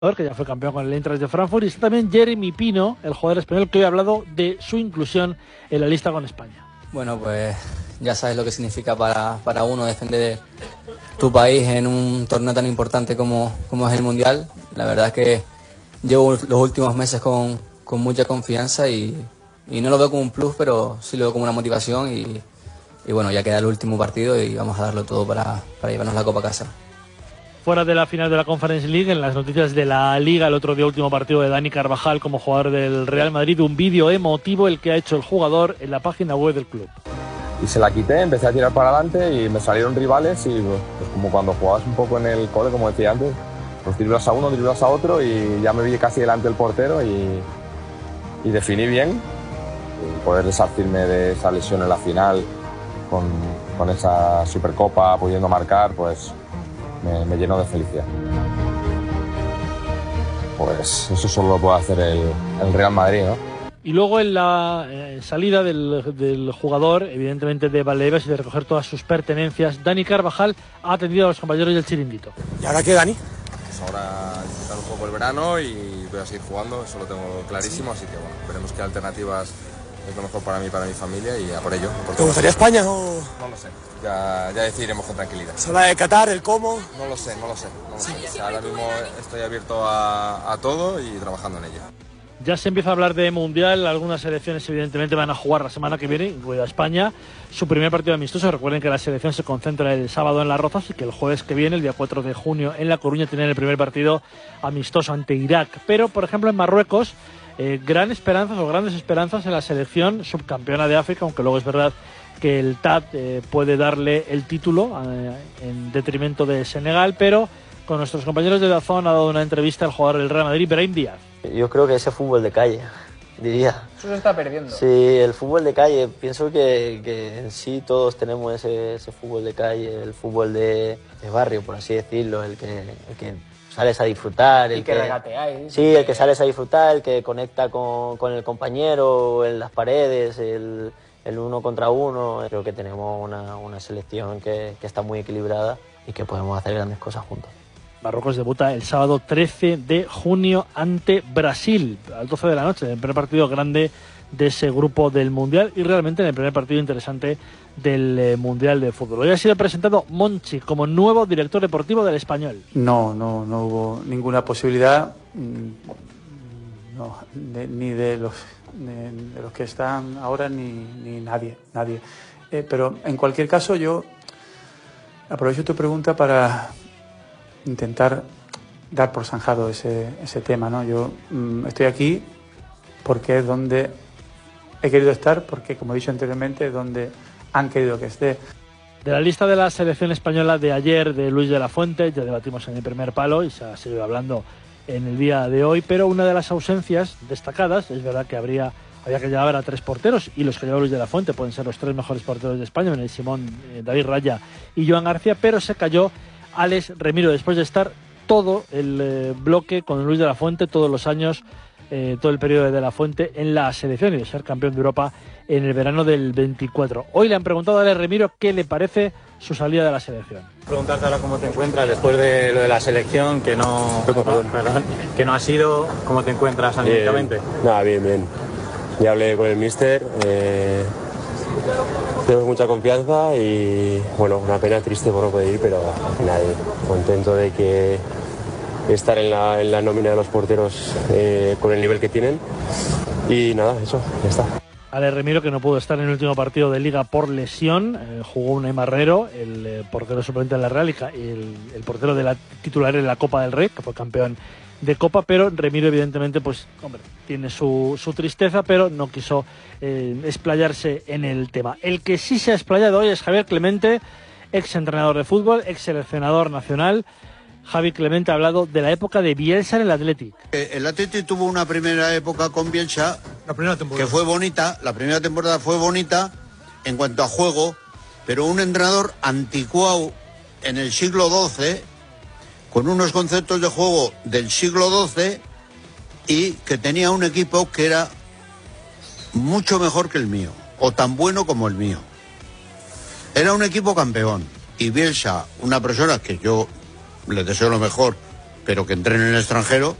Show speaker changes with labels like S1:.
S1: que ya fue campeón con el Eintracht de Frankfurt, y está también Jeremy Pino, el jugador español que hoy ha hablado de su inclusión en la lista con España.
S2: Bueno, pues ya sabes lo que significa para uno defender tu país en un torneo tan importante como es el Mundial. La verdad es que llevo los últimos meses con mucha confianza y no lo veo como un plus, pero sí lo veo como una motivación y bueno, ya queda el último partido y vamos a darlo todo para llevarnos la Copa a casa.
S1: Fuera de la final de la Conference League, en las noticias de la Liga, el otro día último partido de Dani Carvajal como jugador del Real Madrid, un vídeo emotivo el que ha hecho el jugador en la página web del club.
S3: Y se la quité, empecé a tirar para adelante y me salieron rivales y pues como cuando jugabas un poco en el cole, como decía antes, pues driblas a uno, driblas a otro y ya me vi casi delante del portero y definí bien. Y poder resarcirme de esa lesión en la final con esa Supercopa, pudiendo marcar, pues me llenó de felicidad. Pues eso solo lo puede hacer el Real Madrid, ¿no?
S1: Y luego en la salida del jugador, evidentemente de Valdebebas y de recoger todas sus pertenencias, Dani Carvajal ha atendido a los compañeros del chiringuito.
S4: ¿Y ahora qué, Dani?
S3: Pues ahora disfrutar un poco el verano y voy a seguir jugando, eso lo tengo clarísimo, así que bueno, veremos qué alternativas es lo mejor para mí y para mi familia y a por ello.
S4: ¿Te gustaría España o...?
S3: No lo sé, ya decidiremos con tranquilidad.
S4: ¿Se habla de Qatar, el cómo?
S3: No lo sé. O sea, ahora mismo estoy abierto a todo y trabajando en ello.
S1: Ya se empieza a hablar de Mundial, algunas selecciones evidentemente van a jugar la semana que viene, incluida España, su primer partido amistoso. Recuerden que la selección se concentra el sábado en Las Rozas y que el jueves que viene, el día 4 de junio, en La Coruña tienen el primer partido amistoso ante Irak. Pero, por ejemplo, en Marruecos, grandes esperanzas en la selección subcampeona de África, aunque luego es verdad que el TAD puede darle el título en detrimento de Senegal, pero con nuestros compañeros de DAZN ha dado una entrevista al jugador del Real Madrid, Brahim Díaz.
S5: Yo creo que ese fútbol de calle, diría.
S6: Eso se está perdiendo.
S5: Sí, el fútbol de calle. Pienso que en sí todos tenemos ese fútbol de calle, el fútbol de barrio, por así decirlo, el que sales a disfrutar.
S6: El que regateáis.
S5: Sí, el que sales a disfrutar, el que conecta con el compañero en las paredes, el uno contra uno. Creo que tenemos una selección que está muy equilibrada y que podemos hacer grandes cosas juntos.
S1: Marruecos debuta el sábado 13 de junio ante Brasil, al 12 de la noche, en el primer partido grande de ese grupo del Mundial y realmente en el primer partido interesante del Mundial de Fútbol. Hoy ha sido presentado Monchi como nuevo director deportivo del Español.
S7: No hubo ninguna posibilidad, ni de los que están ahora ni nadie. Pero en cualquier caso yo aprovecho tu pregunta para intentar dar por zanjado ese tema, ¿no? Yo estoy aquí porque es donde he querido estar, porque como he dicho anteriormente es donde han querido que esté.
S1: De la lista de la selección española de ayer de Luis de la Fuente ya debatimos en el primer palo y se ha seguido hablando en el día de hoy, pero una de las ausencias destacadas, es verdad que había que llevar a 3 porteros y los que lleva Luis de la Fuente pueden ser los 3 mejores porteros de España, Benel Simón, David Raya y Joan García, pero se cayó Alex Remiro después de estar todo el bloque con Luis de la Fuente, todos los años, todo el periodo de la Fuente en la selección y de ser campeón de Europa en el verano del 24. Hoy le han preguntado a Alex Remiro qué le parece su salida de la selección.
S8: Preguntarte ahora cómo te encuentras después de lo de la selección, que no ha sido, ¿cómo te encuentras anímicamente?
S9: Nada, bien. Ya hablé con el míster, tenemos mucha confianza y bueno, una pena triste por no poder ir, pero al final contento de que estar en la nómina de los porteros con el nivel que tienen y nada, eso, ya está.
S1: Alex Remiro, que no pudo estar en el último partido de Liga por lesión, jugó Unai Marrero, el portero suplente de la Real y el portero de la titular en la Copa del Rey, que fue campeón de Copa, pero Remiro evidentemente pues hombre, tiene su tristeza, pero no quiso explayarse en el tema. El que sí se ha explayado hoy es Javier Clemente, ex entrenador de fútbol, ex seleccionador nacional. Javi Clemente ha hablado de la época de Bielsa en el Athletic.
S10: El Athletic tuvo una primera época con Bielsa que fue bonita, la primera temporada fue bonita en cuanto a juego, pero un entrenador anticuado en el siglo XII, con unos conceptos de juego del siglo XII y que tenía un equipo que era mucho mejor que el mío, o tan bueno como el mío. Era un equipo campeón y Bielsa, una persona que yo le deseo lo mejor pero que entrene en el extranjero